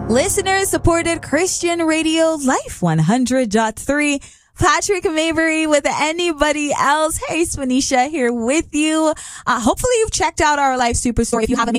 Listener supported Christian Radio Life 100.3. Patrick Mabry with Anybody Else. Hey, Spanisha here with you. Hopefully you've checked out our Life Superstore. If you haven't,